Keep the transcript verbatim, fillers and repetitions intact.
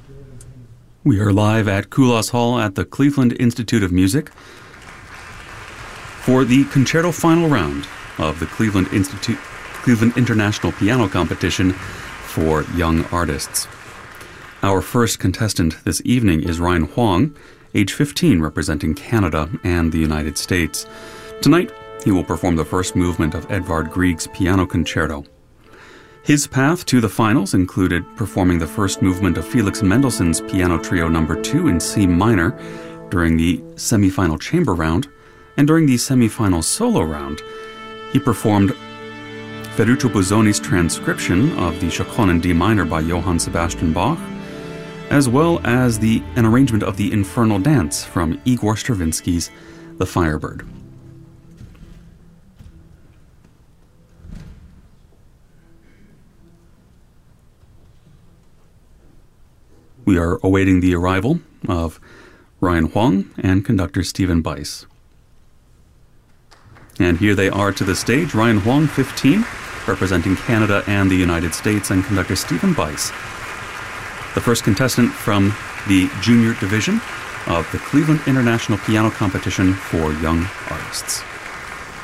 We are live at Kulas Hall at the Cleveland Institute of Music for the concerto final round of the Cleveland Institute, Cleveland International Piano Competition for young artists. Our first contestant this evening is Ryan Huang, age fifteen, representing Canada and the United States. Tonight, he will perform the first movement of Edvard Grieg's Piano Concerto. His path to the finals included performing the first movement of Felix Mendelssohn's Piano Trio number two in C minor during the semifinal chamber round, and during the semifinal solo round, he performed Ferruccio Busoni's transcription of the Chaconne in D minor by Johann Sebastian Bach, as well as the an arrangement of the Infernal Dance from Igor Stravinsky's The Firebird. We are awaiting the arrival of Ryan Huang and conductor Stephen Bice. And here they are to the stage, Ryan Huang, fifteen, representing Canada and the United States, and conductor Stephen Bice, the first contestant from the junior division of the Cleveland International Piano Competition for Young Artists.